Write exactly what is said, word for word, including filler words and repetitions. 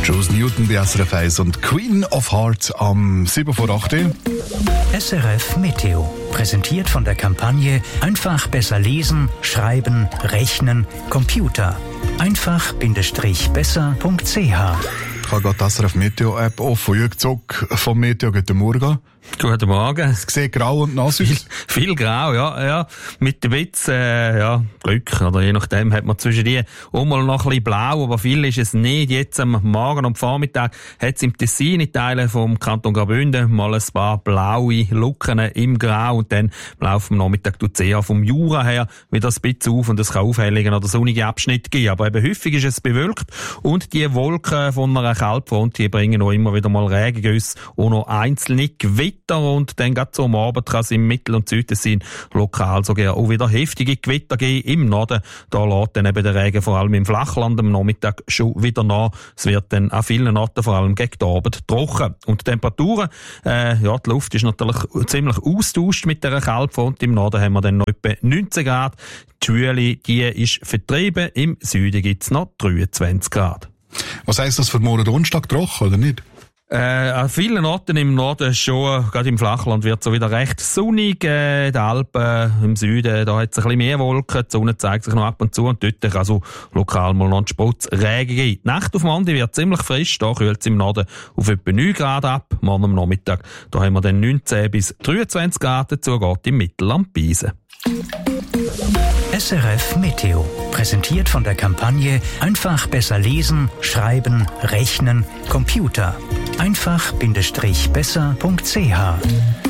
Jules Newton bei S R F eins und Queen of Hearts am sieben vor acht. S R F Meteo. Präsentiert von der Kampagne Einfach besser lesen, schreiben, rechnen, Computer. einfach-besser punkt c h. Ich habe gerade die S R F Meteo App offen. Jürg Zock vom Meteo, guten Morgen. Guten Morgen. Es sieht grau und nass aus. Viel, viel grau, ja, ja. Mit ein bisschen, äh, ja, Glück, oder je nachdem hat man zwischen die auch mal noch ein bisschen blau, aber viel ist es nicht. Jetzt am Morgen und Vormittag hat es im Tessin in Teilen vom Kanton Graubünden mal ein paar blaue Lücken im Grau und dann laufen am Nachmittag tut es eher vom Jura her wieder ein bisschen auf und es kann aufhelligen oder sonnige Abschnitte geben. Aber eben häufig ist es bewölkt und die Wolken von einer Kaltfront, die bringen auch immer wieder mal Regengüsse und noch einzelne Gewitter. Und dann gerade so am Abend kann es im Mittel- und Südtessin lokal sogar auch wieder heftige Gewitter geben. Im Norden, da lässt dann eben der Regen vor allem im Flachland am Nachmittag schon wieder nach. Es wird dann an vielen Orten, vor allem gegen den Abend, trocken. Und die Temperaturen, äh, ja, die Luft ist natürlich ziemlich austauscht mit der Kaltfront. Im Norden haben wir dann noch etwa neunzehn Grad. Die Schwüle, die ist vertrieben. Im Süden gibt es noch dreiundzwanzig Grad. Was heisst das für morgen Donnerstag, trocken oder nicht? Äh, an vielen Orten im Norden schon, gerade im Flachland wird es so wieder recht sonnig. Äh, die Alpen im Süden, da hat es ein bisschen mehr Wolken, die Sonne zeigt sich noch ab und zu und dort kann es lokal mal noch einen Sputz Regen geben. Die Nacht auf Mondi wird ziemlich frisch, da kühlt es im Norden auf etwa neun Grad ab. Morgen am Nachmittag, da haben wir dann neunzehn bis dreiundzwanzig Grad, dazu geht im Mittelland Beisen. S R F Meteo. Präsentiert von der Kampagne Einfach besser lesen, schreiben, rechnen, Computer. einfach-besser punkt c h.